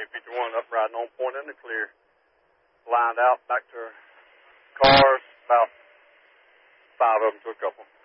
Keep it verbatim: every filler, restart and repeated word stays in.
County fifty-one up riding on point in the clear. Lined out back to cars, about five of them to a couple.